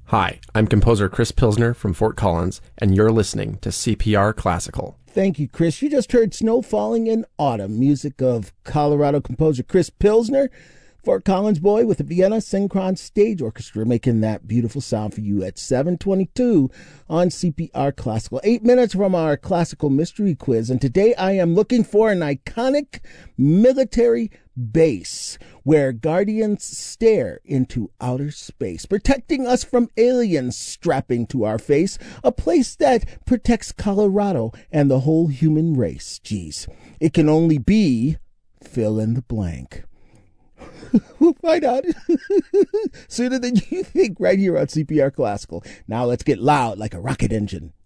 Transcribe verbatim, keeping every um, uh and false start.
Hi, I'm composer Chris Pilsner from Fort Collins, and you're listening to C P R Classical. Thank you, Chris. You just heard Snow Falling in Autumn, music of Colorado composer Chris Pilsner, Fort Collins boy with the Vienna Synchron Stage Orchestra, making that beautiful sound for you at seven twenty-two on C P R Classical. Eight minutes from our classical mystery quiz, and today I am looking for an iconic military base where guardians stare into outer space, protecting us from aliens strapping to our face, a place that protects Colorado and the whole human race. Geez, it can only be fill in the blank. We'll find out sooner than you think right here on C P R Classical. Now let's get loud like a rocket engine.